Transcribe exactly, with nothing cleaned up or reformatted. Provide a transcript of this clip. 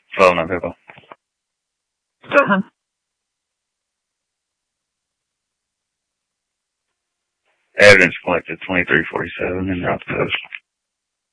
twelve November. Uh-huh. Evidence collected twenty-three forty-seven in South Coast.